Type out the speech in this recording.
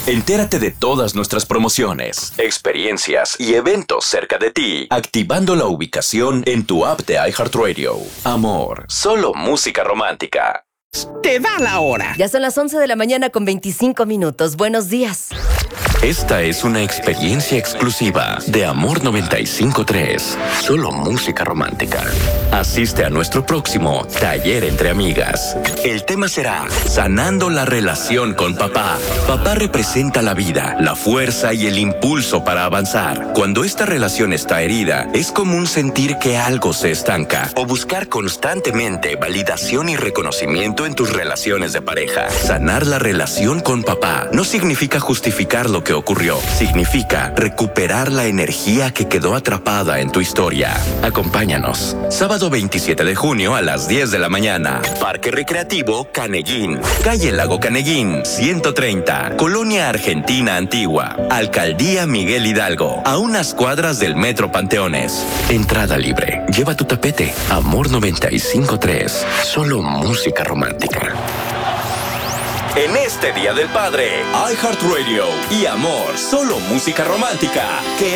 Entérate de todas nuestras promociones, experiencias y eventos cerca de ti, activando la ubicación en tu app de iHeartRadio. Amor, solo música romántica. Te da la hora. Ya son las 11 de la mañana con 25 minutos. Buenos días. Esta es una experiencia exclusiva de Amor 95.3. Solo música romántica. Asiste a nuestro próximo taller entre amigas. El tema será Sanando la relación con papá. Papá representa la vida, la fuerza y el impulso para avanzar. Cuando esta relación está herida, es común sentir que algo se estanca o buscar constantemente validación y reconocimiento en tus relaciones de pareja. Sanar la relación con papá no significa justificar lo que ocurrió. Significa recuperar la energía que quedó atrapada en tu historia. Acompáñanos. Sábado 27 de junio a las 10 de la mañana. Parque Recreativo Caneguín. Calle Lago Caneguín, 130. Colonia Argentina Antigua. Alcaldía Miguel Hidalgo. A unas cuadras del Metro Panteones. Entrada libre. Lleva tu tapete. Amor 95.3. Solo música romántica. En este Día del Padre, iHeartRadio y Amor, solo música romántica.